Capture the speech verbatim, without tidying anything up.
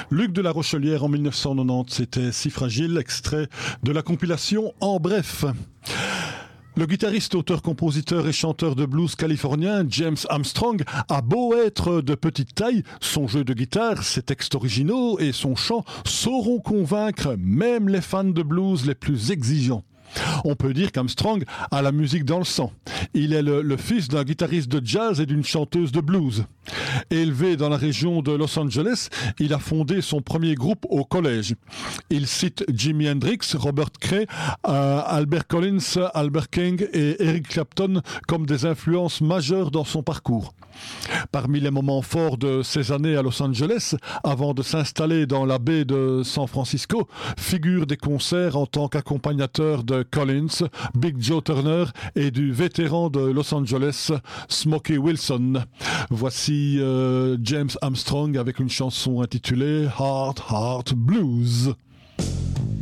Luc de la Rochelière en dix-neuf cent quatre-vingt-dix, c'était Si fragile, extrait de la compilation En bref. Le guitariste, auteur, compositeur et chanteur de blues californien James Armstrong a beau être de petite taille, son jeu de guitare, ses textes originaux et son chant sauront convaincre même les fans de blues les plus exigeants. On peut dire qu'Armstrong a la musique dans le sang. Il est le, le fils d'un guitariste de jazz et d'une chanteuse de blues. Élevé dans la région de Los Angeles, il a fondé son premier groupe au collège. Il cite Jimi Hendrix, Robert Cray, euh, Albert Collins, Albert King et Eric Clapton comme des influences majeures dans son parcours. Parmi les moments forts de ces années à Los Angeles, avant de s'installer dans la baie de San Francisco, figurent des concerts en tant qu'accompagnateur de Collins, Big Joe Turner et du vétéran de Los Angeles, Smokey Wilson. Voici euh, James Armstrong avec une chanson intitulée Heart, Heart Blues.